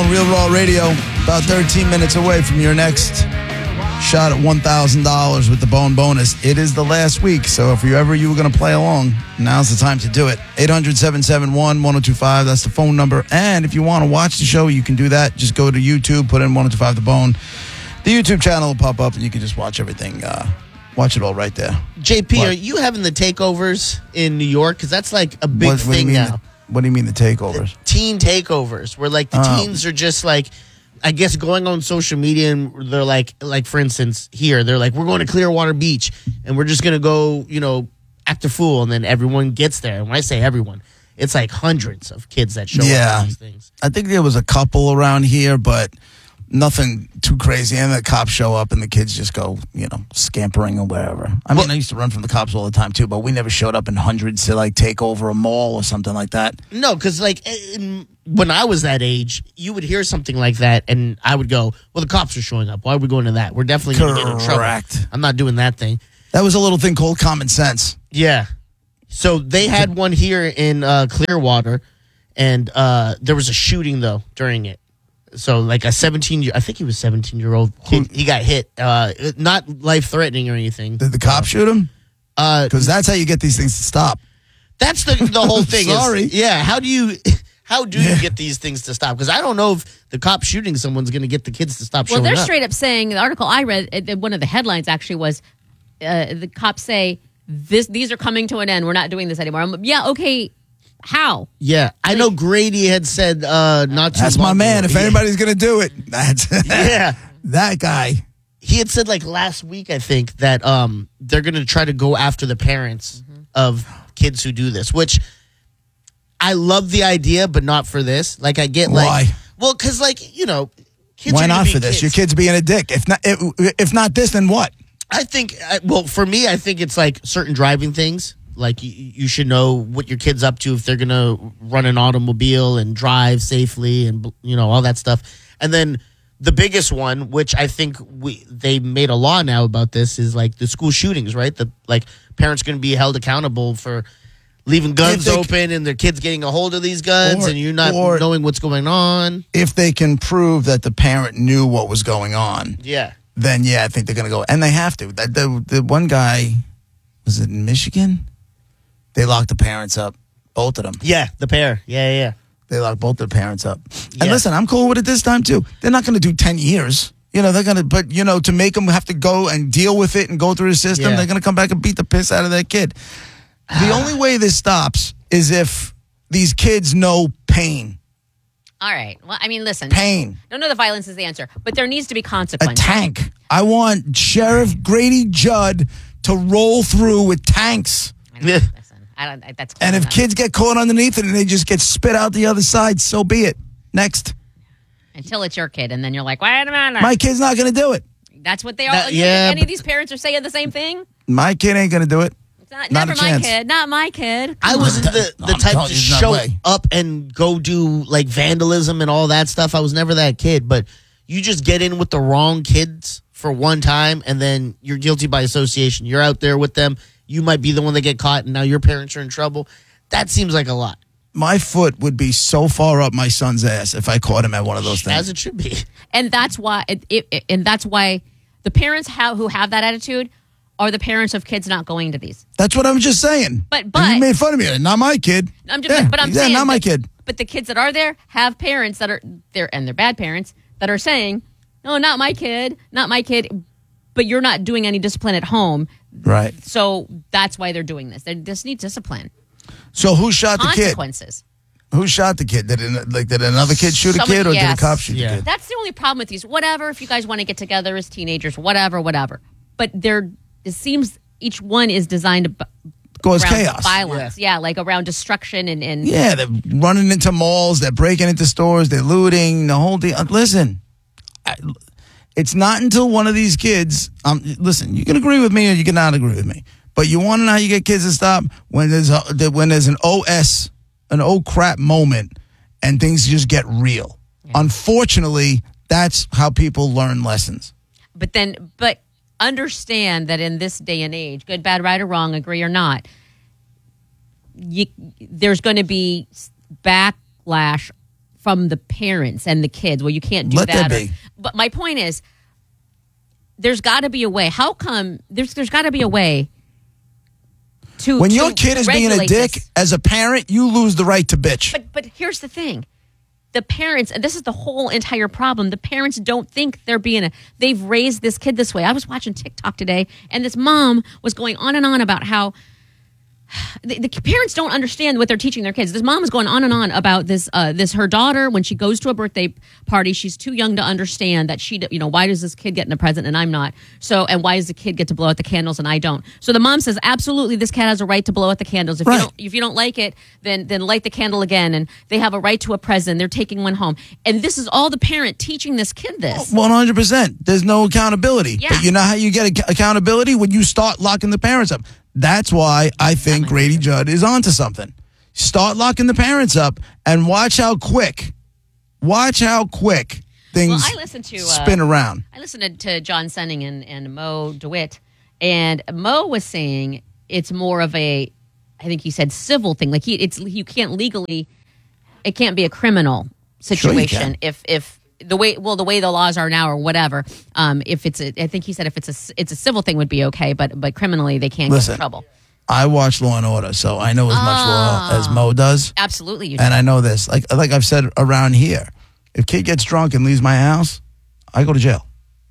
Bone, Real Raw Radio. About 13 minutes away from your next shot at $1,000 with the Bone bonus. It is the last week, so if you were going to play along, now's the time to do it. 800-771-1025, that's the phone number. And if you want to watch the show, you can do that. Just go to YouTube, put in 1025 The Bone. The YouTube channel will pop up, and you can just watch everything. Watch it all right there. JP, What? are you having the takeovers in New York? Because that's like a big What do you thing mean now. What do you mean the takeovers? Teen takeovers, where like the teens are just like, I guess, going on social media and they're like for instance, here, they're like, we're going to Clearwater Beach and we're just going to go, act a fool. And then everyone gets there. And when I say everyone, it's like hundreds of kids that show up to these things. I think there was a couple around here, but nothing too crazy. And the cops show up and the kids just go, scampering or wherever. I mean, I used to run from the cops all the time too, but we never showed up in hundreds to like take over a mall or something like that. No, because like when I was that age, you would hear something like that and I would go, well, the cops are showing up. Why are we going to that? We're definitely going to get in trouble. Correct. I'm not doing that thing. That was a little thing called common sense. Yeah. So they had one here in Clearwater, and there was a shooting, though, during it. So, like a 17-year-old kid, he got hit. Not life-threatening or anything. Did the cop shoot him? Because that's how you get these things to stop. That's the whole thing. Sorry. How do you get these things to stop? Because I don't know if the cop shooting someone's going to get the kids to stop showing up. Well, they're straight up saying, the article I read, one of the headlines actually was, the cops say, these are coming to an end. We're not doing this anymore. Yeah, okay. How? Yeah, I know Grady had said not too That's long my man. ago. If anybody's going to do it, that's that guy. He had said like last week, I think, that they're going to try to go after the parents of kids who do this, which I love the idea, but not for this. Like I get Why? Because kids Why are gonna not be for this? kids. Your kid's being a dick. If not this, then what? I think, for me, I think it's like certain driving things. Like you should know what your kid's up to if they're going to run an automobile and drive safely and, all that stuff. And then the biggest one, which I think they made a law now about this, is like the school shootings, right? Parents going to be held accountable for leaving guns open and their kids getting a hold of these guns and you're not knowing what's going on. If they can prove that the parent knew what was going on. Yeah. Then, I think they're going to go. And they have to. The one guy, was it in Michigan? They locked the parents up, both of them. Yeah, the pair. Yeah. They locked both the parents up. And listen, I'm cool with it this time, too. They're not going to do 10 years. They're going to, but, to make them have to go and deal with it and go through the system, they're going to come back and beat the piss out of their kid. The only way this stops is if these kids know pain. All right. Well, I mean, listen. Pain. Don't know the violence is the answer, but there needs to be A consequences. tank. I want Sheriff Grady Judd to roll through with tanks. Yeah. Listen, that's close And if enough. kids get caught underneath it and they just get spit out the other side, so be it. Next. Until it's your kid, and then you're like, wait a minute. My kid's not going to do it. That's what they are. Yeah, Any of these parents are saying the same thing? My kid ain't going to do it. It's not Not never a my chance. kid. Not my kid. I wasn't the I'm type telling to you, there's no show way. up and go do like vandalism and all that stuff. I was never that kid, but you just get in with the wrong kids for one time and then you're guilty by association. You're out there with them. You might be the one that get caught and now your parents are in trouble. That seems like a lot. My foot would be so far up my son's ass if I caught him at one of those things. As it should be. And that's why. And that's why the parents who have that attitude are the parents of kids not going to these. That's what I'm just saying. But And you made fun of me. Not my kid. I'm just. But I'm saying. not my kid. But the kids that are there have parents that are there, and they're bad parents that are saying, "No, not my kid, not my kid." But you're not doing any discipline at home, Right. so that's why they're doing this. They just need discipline, So who shot the kid? consequences. Who shot the kid? Did another kid shoot a Somebody- kid, or did yes. a cop shoot Yeah. the kid? That's the only problem with these. Whatever, if you guys want to get together as teenagers, whatever. But it seems each one is designed to Cause around chaos. violence. Yeah, like around destruction and Yeah, they're running into malls. They're breaking into stores. They're looting. The whole deal. Listen, it's not until one of these kids. Listen, you can agree with me or you cannot agree with me. But you want to know how you get kids to stop when there's an an oh crap moment, and things just get real. Yeah. Unfortunately, that's how people learn lessons. But understand that in this day and age, good, bad, right, or wrong, agree or not, there's going to be backlash from the parents and the kids. Well, you can't do Let that. there be. But my point is, there's got to be a way. How come there's got to be a way to When to your kid is being a regulate dick, this? as a parent, you lose the right to bitch. But here's the thing. The parents, and this is the whole entire problem. The parents don't think they've raised this kid this way. I was watching TikTok today, and this mom was going on and on about how the parents don't understand what they're teaching their kids. This mom is going on and on about this her daughter, when she goes to a birthday party, she's too young to understand that why does this kid get a present and I'm not? So, and why does the kid get to blow out the candles and I don't? So the mom says, absolutely, this kid has a right to blow out the candles. If you don't like it, then light the candle again. And they have a right to a present. They're taking one home. And this is all the parent teaching this kid this. 100%. There's no accountability. Yeah. But you know how you get accountability? When you start locking the parents up. That's why I think Grady Judd is onto something. Start locking the parents up and watch how quick things I listened to spin around. I listened to John Senning and Mo DeWitt, and Mo was saying it's more of I think he said civil thing. Like you can't legally, it can't be a criminal situation if the way the laws are now or whatever. If it's I think he said if it's a civil thing would be okay, but criminally they can't get in trouble. I watch Law and Order, so I know as much law as Mo does. Absolutely, you do. And I know this. Like I've said around here, if kid gets drunk and leaves my house, I go to jail.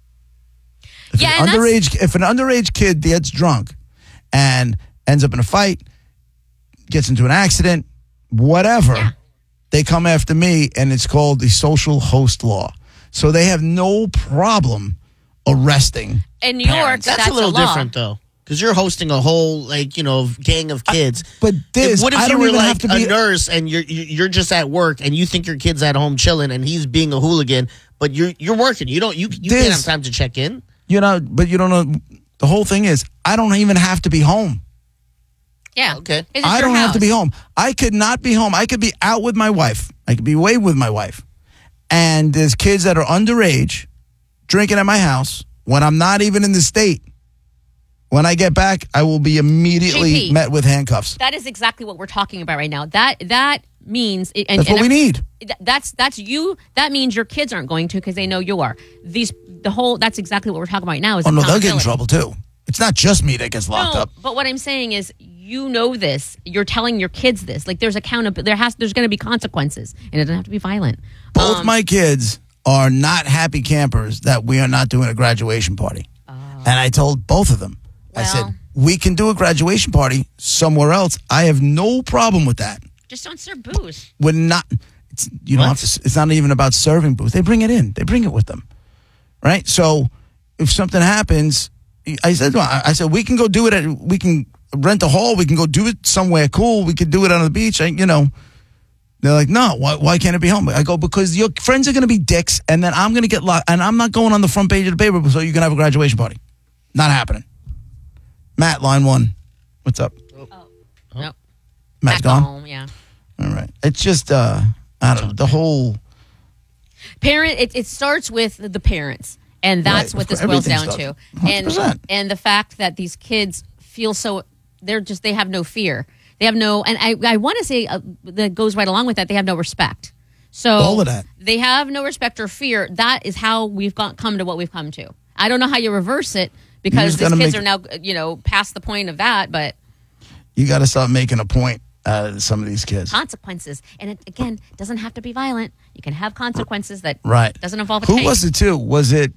If an underage kid gets drunk and ends up in a fight, gets into an accident, whatever. Yeah. They come after me, and it's called the social host law. So they have no problem arresting. In New York, That's a little law. different, though. Because you're hosting a whole, gang of kids. But What if I you don't were even like have to be a nurse and you're just at work and you think your kid's at home chilling and he's being a hooligan, but you're working. You can't have time to check in. But you don't know. The whole thing is, I don't even have to be home. Yeah. Okay. I don't have to be home. I could not be home. I could be out with my wife. I could be away with my wife. And there's kids that are underage drinking at my house when I'm not even in the state. When I get back, I will be immediately JP, met with handcuffs. That is exactly what we're talking about right now. That means That's what we need. That's you. That means your kids aren't going to because they know you are. That's exactly what we're talking about right now. Is Oh no, they'll get in accountability. trouble too. It's not just me that gets locked up. But what I'm saying is, you know this. You're telling your kids this. Like there's accountability. There's going to be consequences, and it doesn't have to be violent. Both my kids are not happy campers that we are not doing a graduation party. And I told both of them, I said, we can do a graduation party somewhere else. I have no problem with that. Just don't serve booze. We're not. You don't have to. It's not even about serving booze. They bring it in. They bring it with them, right? So if something happens, I said we can go do it. We can rent a hall. We can go do it somewhere cool. We could do it on the beach. They're like, no. Why can't it be home? I go, because your friends are going to be dicks, and then I'm going to get locked, and I'm not going on the front page of the paper so you can have a graduation party. Not happening. Matt, line 1. What's up? No. Matt's Back gone. home, yeah. All right. It's just I don't know, the whole Parent. It starts with the parents, and that's Right, what this everything boils down to. starts- 100%. And the fact that these kids feel so they have no fear. They have no, and I want to say that goes right along with that. They have no respect. So All of that. They have no respect or fear. That is how we've come to what we've come to. I don't know how you reverse it because just these gotta kids make- are now past the point of that, but you got to start making a point out of some of these kids. consequences. And it, again, doesn't have to be violent. You can have consequences that Right. doesn't involve a Who case. was it too? Was it?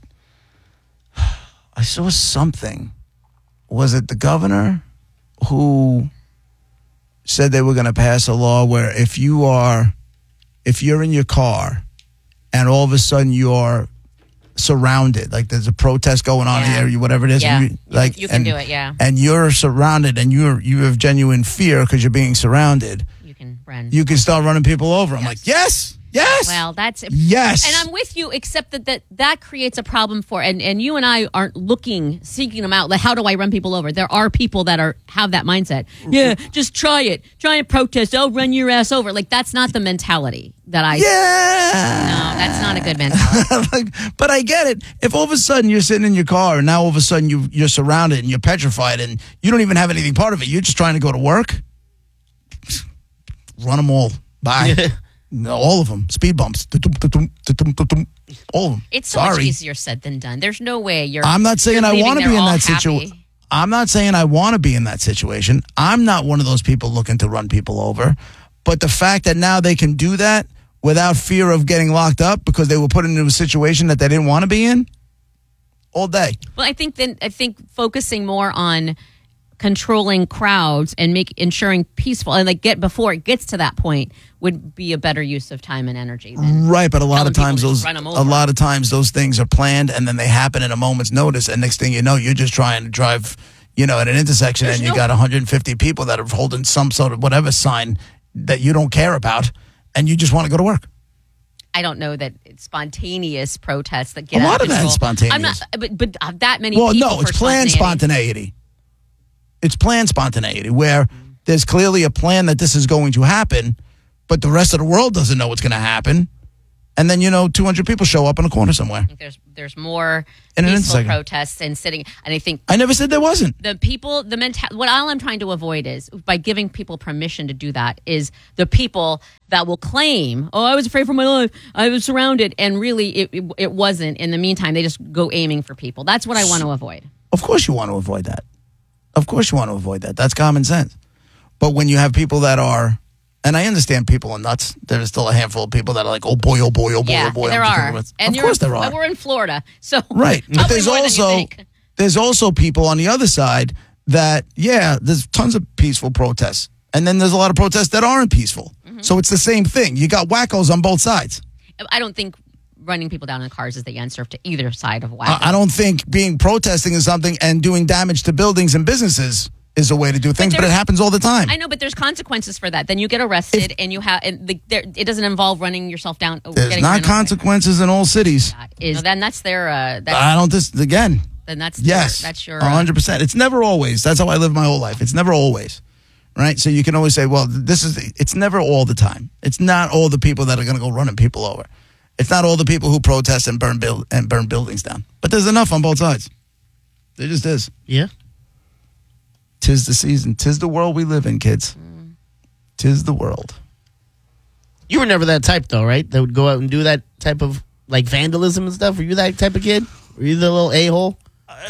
I saw something. Was it the governor who said they were going to pass a law where if you're in your car and all of a sudden you're surrounded, like there's a protest going on Yeah. here, whatever it is, Yeah. and You can do it, yeah. and you're surrounded and you have genuine fear because you're being surrounded, You can run. you can start running people over. I'm like, yes. Well, that's Yes. and I'm with you, except that creates a problem for and you and I aren't seeking them out. Like, how do I run people over? There are people that have that mindset. Yeah, just try it. Try and protest. I'll run your ass over. Like that's not the mentality that I. Yeah. No, that's not a good mentality. But I get it. If all of a sudden you're sitting in your car and now all of a sudden you're surrounded and you're petrified and you don't even have anything part of it, you're just trying to go to work. Run them all. Bye. No, all of them. Speed bumps. All of them. It's so much easier said than done. There's no way you're. I'm not saying I want to be in that situation. situation. I'm not saying I want to be in that situation. I'm not one of those people looking to run people over. But the fact that now they can do that without fear of getting locked up because they were put into a situation that they didn't want to be in, all day. Well, I think focusing more on controlling crowds and ensuring peaceful and before it gets to that point would be a better use of time and energy. Right, but a lot of times those things are planned and then they happen in a moment's notice, and next thing you know, you're just trying to drive, at an intersection and you got 150 people that are holding some sort of whatever sign that you don't care about, and you just want to go to work. I don't know that it's spontaneous protests that get a out lot of control. That is spontaneous. I'm not, but that many. Well, people no, it's planned spontaneity. It's planned spontaneity where there's clearly a plan that this is going to happen, but the rest of the world doesn't know what's going to happen. And then 200 people show up in a corner somewhere. I think there's more peaceful protests and sitting, and I think I never said there wasn't. What all I'm trying to avoid is by giving people permission to do that is the people that will claim, "Oh, I was afraid for my life, I was surrounded," and really it wasn't. In the meantime, they just go aiming for people. That's what I want to avoid. Of course, you want to avoid that. Of course, you want to avoid that. That's common sense. But when you have people that are. And I understand people are nuts. There's still a handful of people that are like, oh boy, oh boy, oh boy, yeah, oh boy. There are. And of course there are. We're in Florida, so right. But there's also people on the other side that, there's tons of peaceful protests. And then there's a lot of protests that aren't peaceful. Mm-hmm. So it's the same thing. You got wackos on both sides. I don't think running people down in cars is the answer to either side of wacko. I don't think protesting is something and doing damage to buildings and businesses is a way to do things, but it happens all the time. I know, but there's consequences for that. Then you get arrested, and you have, it doesn't involve running yourself down. There's not consequences in all cities. Then that's their. I don't. Again. Then that's that's your 100%. It's never always. That's how I live my whole life. It's never always, right? So you can always say, well, it's never all the time. It's not all the people that are going to go running people over. It's not all the people who protest and burn buildings down. But there's enough on both sides. There just is. Yeah. 'Tis the season. 'Tis the world we live in, kids. 'Tis the world. You were never that type, though, right? That would go out and do that type of, vandalism and stuff? Were you that type of kid? Were you the little a-hole?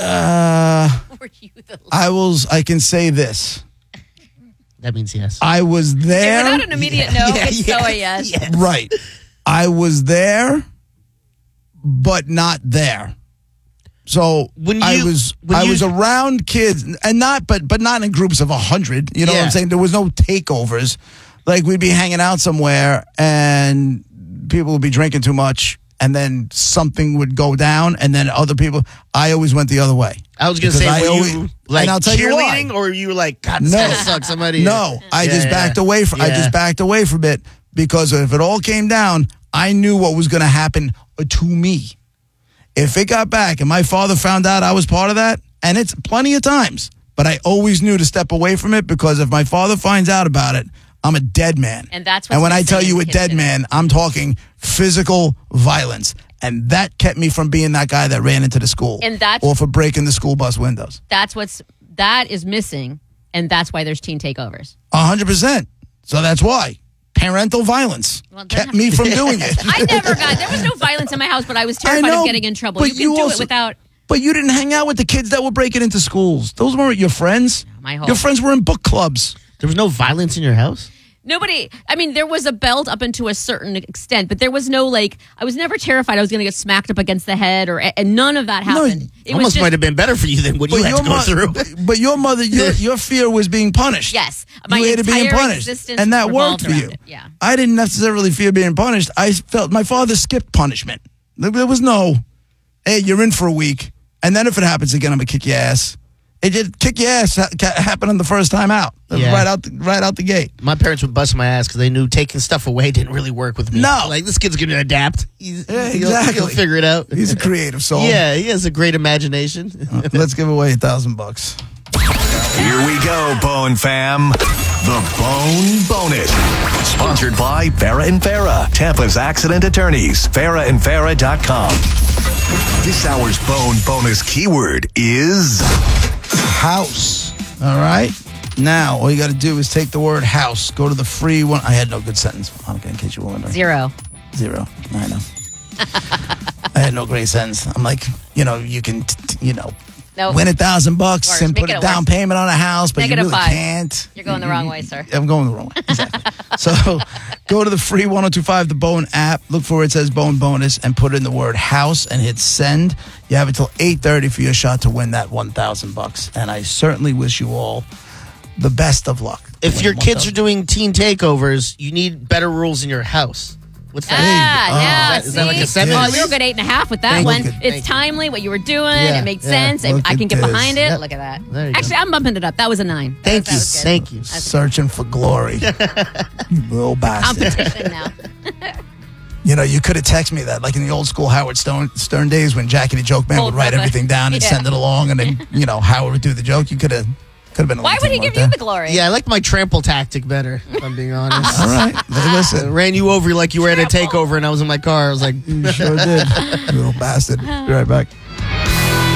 Were you the little... I can say this. That means yes. I was there. Without an immediate no, it's so a yes. Yes. Right. I was there, but not there. So I was around kids, and but not in groups of 100. You know what I'm saying? There was no takeovers. Like we'd be hanging out somewhere, and people would be drinking too much, and then something would go down, and then other people. I always went the other way. I was going to say, were you and I'll tell you why. Cheerleading, or were you like, God, this kind of sucks? Somebody. No, I just backed away from. I just backed away from it because if it all came down, I knew what was going to happen to me. If it got back and my father found out I was part of that, and it's plenty of times, but I always knew to step away from it because if my father finds out about it, I'm a dead man. And that's when I tell you a dead man, I'm talking physical violence. And that kept me from being that guy that ran into the school or for breaking the school bus windows. That is missing, and that's why there's teen takeovers. 100%. So that's why. Parental violence kept me from doing it. There was no violence in my house, but I was terrified of getting in trouble. You can do it without. But you didn't hang out with the kids that were breaking into schools. Those weren't your friends. Your friends were in book clubs. There was no violence in your house? Nobody, there was a belt up into a certain extent, but there was no, I was never terrified I was going to get smacked up against the head, and none of that happened. It almost might have been better for you than what you had to go through. But your mother, your fear was being punished. Yes. You hated being punished. And that worked for you. Yeah. I didn't necessarily fear being punished. I felt my father skipped punishment. There was no, hey, you're in for a week, and then if it happens again, I'm going to kick your ass. It did kick your ass happening the first time out, right out the gate. My parents would bust my ass because they knew taking stuff away didn't really work with me. No, this kid's going to adapt. Exactly. He'll figure it out. He's a creative soul. Yeah, he has a great imagination. Let's give away $1,000. Here we go, Bone Fam. The Bone Bonus. Sponsored by Farah and Farah, Tampa's accident attorneys. FarahandFarah.com. This hour's Bone Bonus keyword is house. All right. Now, all you got to do is take the word house, go to the free one. I had no good sentence, Monica, in case you were wondering. 0. I know. I had no great sentence. I'm like, you can, Nope. win $1,000 Worse. and Make put it a a down worse. payment on a house, but you Negative really 5. can't. You're going the wrong way, sir. I'm going the wrong way. Exactly. So go to the free 1025 The Bone app, look for where it says Bone Bonus, and put in the word house and hit send. You have until 8:30 for your shot to win that $1,000. And I certainly wish you all the best of luck. If your kids are doing teen takeovers, you need better rules in your house. What's that? Yeah. Is that like a See? 7? Oh, you were a good 8.5 with that Thank one. you. It's Thank timely, what you were doing. Yeah, It made yeah. sense. I Look can at get this. behind it. Yep. Look at that. There you go. Actually, I'm bumping it up. That was a 9. Thank That you. was good. Thank you. Searching for glory. You little bastard. Competition now. You could have texted me that, like in the old school Howard Stern days when Jackie the Joke Man Bold would write pepper. everything down and Yeah. send it along, and then, Howard would do the joke. You could have been a Why little would he teamwork give you there. the glory? Yeah, I like my trample tactic better, if I'm being honest. All right. Hey, listen. Ran you over like you were at a takeover and I was in my car. I was like, You sure did. You little bastard. Be right back.